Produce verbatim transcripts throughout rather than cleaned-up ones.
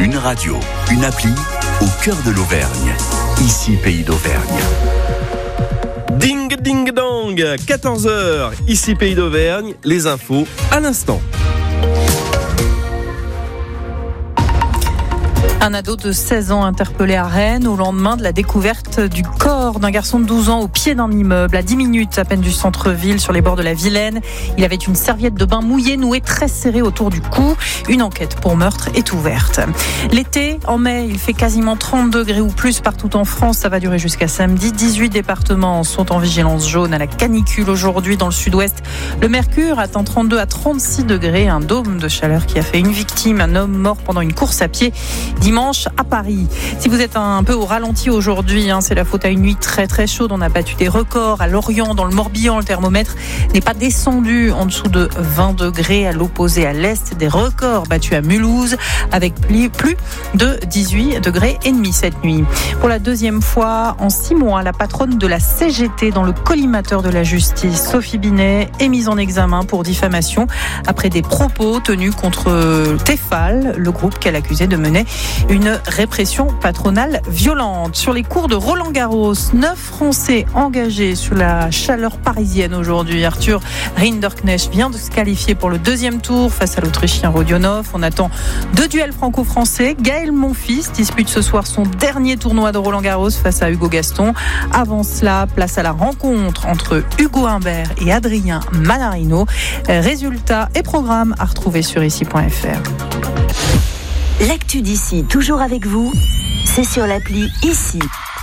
Une radio, une appli au cœur de l'Auvergne. Ici, Pays d'Auvergne. Ding ding dong, quatorze heures, ici Pays d'Auvergne, les infos à l'instant. Un ado de seize ans interpellé à Rennes au lendemain de la découverte du corps d'un garçon de douze ans au pied d'un immeuble à dix minutes à peine du centre-ville sur les bords de la Vilaine. Il avait une serviette de bain mouillée nouée très serrée autour du cou. Une enquête pour meurtre est ouverte. L'été, en mai, il fait quasiment trente degrés ou plus partout en France. Ça va durer jusqu'à samedi. dix-huit départements sont en vigilance jaune à la canicule aujourd'hui dans le sud-ouest. Le mercure atteint trente-deux à trente-six degrés. Un dôme de chaleur qui a fait une victime, un homme mort pendant une course à pied dimanche à Paris. Si vous êtes un peu au ralenti aujourd'hui, hein, c'est la faute à une nuit très très chaude. On a battu des records à Lorient, dans le Morbihan. Le thermomètre n'est pas descendu en dessous de vingt degrés. À l'opposé, à l'est, des records battus à Mulhouse avec plus de dix-huit degrés et demi cette nuit. Pour la deuxième fois en six mois, la patronne de la C G T dans le collimateur de la justice, Sophie Binet, est mise en examen pour diffamation après des propos tenus contre Tefal, le groupe qu'elle accusait de mener une répression patronale violente. Sur les cours de Roland-Garros, neuf Français engagés sur la chaleur parisienne aujourd'hui. Arthur Rinderknecht vient de se qualifier pour le deuxième tour face à l'Autrichien Rodionov. On attend deux duels franco-français. Gaël Monfils dispute ce soir son dernier tournoi de Roland-Garros face à Hugo Gaston. Avant cela, place à la rencontre entre Hugo Humbert et Adrien Manarino. Résultats et programmes à retrouver sur ici point f r. L'actu d'ici, toujours avec vous, c'est sur l'appli Ici.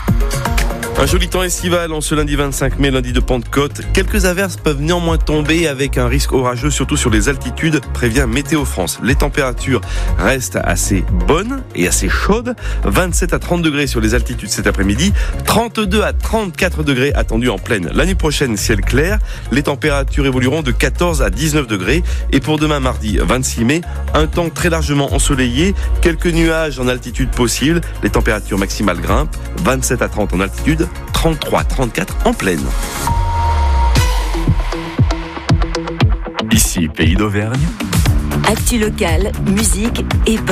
Un joli temps estival en ce lundi vingt-cinq mai, lundi de Pentecôte. Quelques averses peuvent néanmoins tomber avec un risque orageux, surtout sur les altitudes, prévient Météo France. Les températures restent assez bonnes et assez chaudes. vingt-sept à trente degrés sur les altitudes cet après-midi. trente-deux à trente-quatre degrés attendus en pleine. L'année prochaine, ciel clair. Les températures évolueront de quatorze à dix-neuf degrés. Et pour demain, mardi vingt-six mai, un temps très largement ensoleillé. Quelques nuages en altitude possibles. Les températures maximales grimpent. vingt-sept à trente en altitude. trente-trois à trente-quatre en plaine. Ici, Pays d'Auvergne. Actu locale, musique et